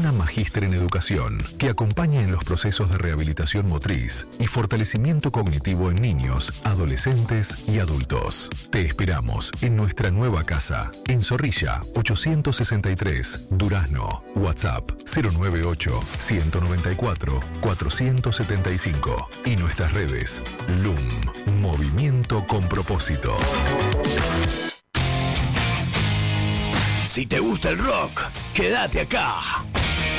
una magíster en educación que acompaña en los procesos de rehabilitación motriz y fortalecimiento cognitivo en niños, adolescentes y adultos. Te esperamos en nuestra nueva casa, en Zorrilla 863, Durazno. WhatsApp 098-194-475 y nuestras redes LUM, Movimiento con Propósito. Si te gusta el rock, quédate acá.